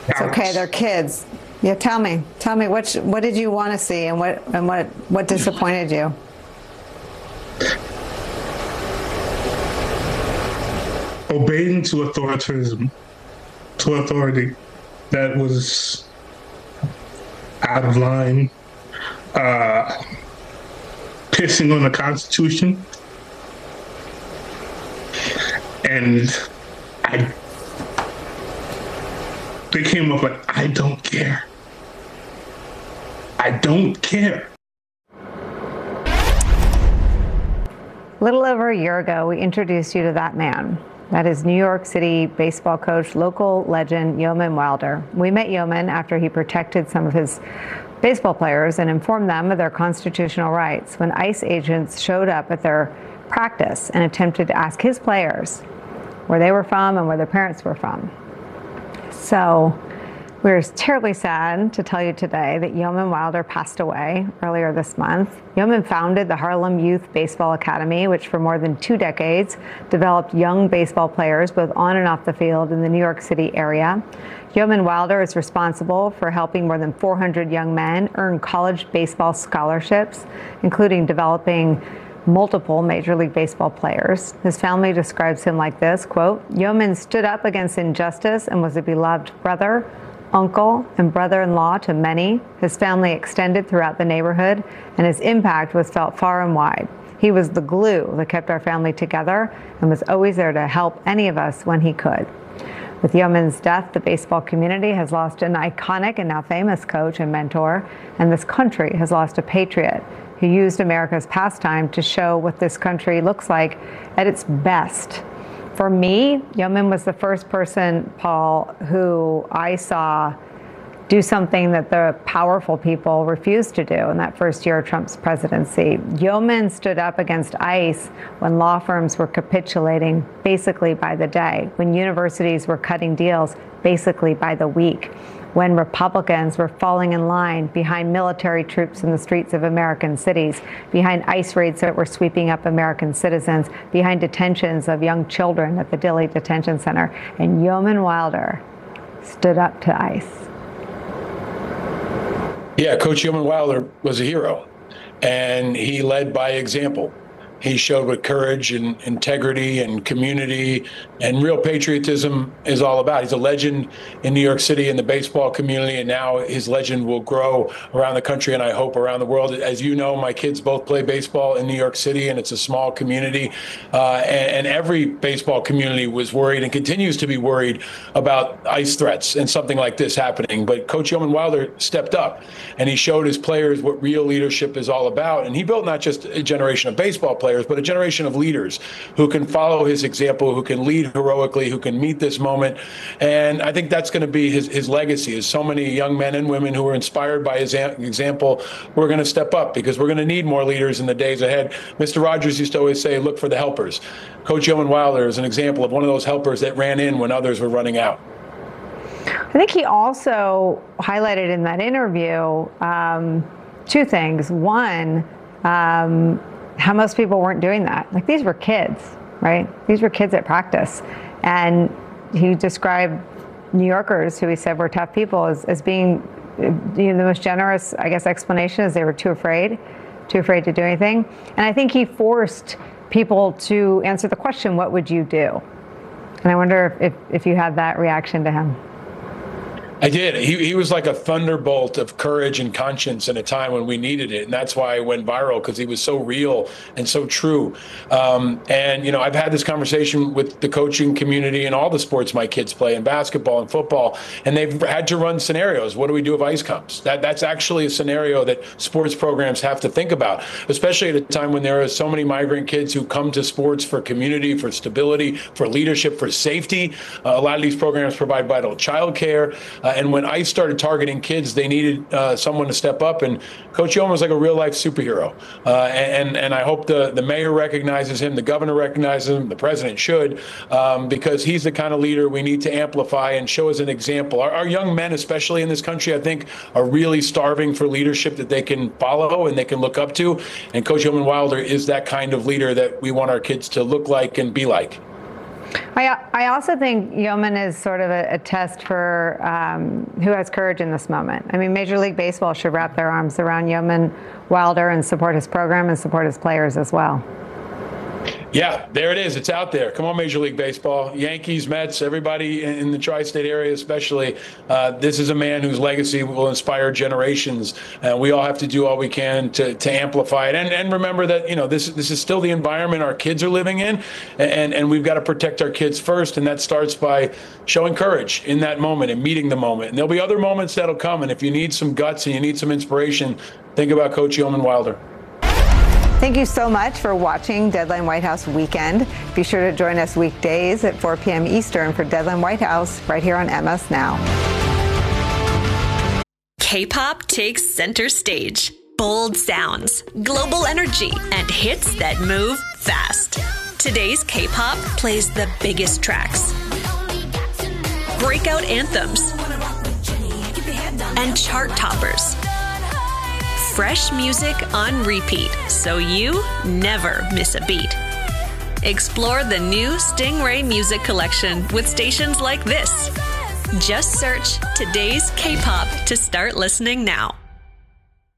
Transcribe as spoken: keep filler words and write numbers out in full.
It's okay. They're kids. Yeah, tell me. Tell me what what did you want to see, and what and what what disappointed you? Obeying to authoritarianism, to authority that was out of line, uh, pissing on the Constitution, and I. They came up like, I don't care. I don't care. A little over a year ago, we introduced you to that man. That is New York City baseball coach, local legend Yoman Wilder. We met Yoman after he protected some of his baseball players and informed them of their constitutional rights when ICE agents showed up at their practice and attempted to ask his players where they were from and where their parents were from. So we're terribly sad to tell you today that Yoman Wilder passed away earlier this month. Yoman founded the Harlem Youth Baseball Academy, which for more than two decades developed young baseball players both on and off the field in the New York City area. Yoman Wilder is responsible for helping more than four hundred young men earn college baseball scholarships, including developing multiple Major League Baseball players. His family describes him like this, quote, Yoman stood up against injustice and was a beloved brother, uncle, and brother-in-law to many. His family extended throughout the neighborhood, and his impact was felt far and wide. He was the glue that kept our family together and was always there to help any of us when he could. With Yoman's death, the baseball community has lost an iconic and now famous coach and mentor, and this country has lost a patriot who used America's pastime to show what this country looks like at its best. For me, Yoman was the first person, Paul, who I saw do something that the powerful people refused to do in that first year of Trump's presidency. Yoman stood up against ICE when law firms were capitulating basically by the day, when universities were cutting deals basically by the week, when Republicans were falling in line behind military troops in the streets of American cities, behind ICE raids that were sweeping up American citizens, behind detentions of young children at the Dilley Detention Center. And Yoman Wilder stood up to ICE. Yeah, Coach Yoman Wilder was a hero, and he led by example. He showed what courage and integrity and community and real patriotism is all about. He's a legend in New York City in the baseball community, and now his legend will grow around the country and I hope around the world. As you know, my kids both play baseball in New York City, and it's a small community. Uh, and, and every baseball community was worried and continues to be worried about ICE threats and something like this happening. But Coach Yoman Wilder stepped up, and he showed his players what real leadership is all about. And he built not just a generation of baseball players, but a generation of leaders who can follow his example, who can lead heroically, who can meet this moment. And I think that's going to be his, his legacy, is so many young men and women who are inspired by his example. We're going to step up because we're going to need more leaders in the days ahead. Mister Rogers used to always say, look for the helpers. Coach Yoman Wilder is an example of one of those helpers that ran in when others were running out. I think he also highlighted in that interview um, two things. One, um, how most people weren't doing that. Like, these were kids, right? These were kids at practice. And he described New Yorkers, who he said were tough people, as, as being, you know, the most generous, I guess, explanation is they were too afraid, too afraid to do anything. And I think he forced people to answer the question, what would you do? And I wonder if, if, if you had that reaction to him. I did. He, he was like a thunderbolt of courage and conscience in a time when we needed it. And that's why it went viral, because he was so real and so true. Um, and, you know, I've had this conversation with the coaching community and all the sports my kids play, in basketball and football, and they've had to run scenarios. What do we do if ICE comes? That, that's actually a scenario that sports programs have to think about, especially at a time when there are so many migrant kids who come to sports for community, for stability, for leadership, for safety. Uh, a lot of these programs provide vital childcare. Uh, and when ICE started targeting kids, they needed uh, someone to step up. And Coach Yoman was like a real-life superhero. Uh, and, and I hope the, the mayor recognizes him, the governor recognizes him, the president should, um, because he's the kind of leader we need to amplify and show as an example. Our, our young men, especially in this country, I think, are really starving for leadership that they can follow and they can look up to. And Coach Yoman Wilder is that kind of leader that we want our kids to look like and be like. I, I also think Yeoman is sort of a, a test for um, who has courage in this moment. I mean, Major League Baseball should wrap their arms around Yeoman Wilder and support his program and support his players as well. Yeah, there it is. It's out there. Come on, Major League Baseball. Yankees, Mets, everybody in the tri-state area especially. Uh, this is a man whose legacy will inspire generations. And we all have to do all we can to, to amplify it. And, and remember that, you know, this, this is still the environment our kids are living in. And, and we've got to protect our kids first. And that starts by showing courage in that moment and meeting the moment. And there'll be other moments that'll come. And if you need some guts and you need some inspiration, think about Coach Yeoman Wilder. Thank you so much for watching Deadline White House Weekend. Be sure to join us weekdays at four p.m. Eastern for Deadline White House right here on M S Now. K-pop takes center stage. Bold sounds, global energy, and hits that move fast. Today's K-pop plays the biggest tracks, breakout anthems, and chart toppers. Fresh music on repeat, so you never miss a beat. Explore the new Stingray Music Collection with stations like this. Just search Today's K-pop to start listening now.